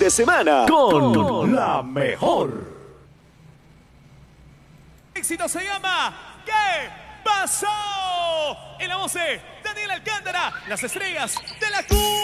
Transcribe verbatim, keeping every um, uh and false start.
de semana con la mejor. Éxito se llama ¿Qué pasó? En la voz de Daniel Alcántara, las estrellas de la Q.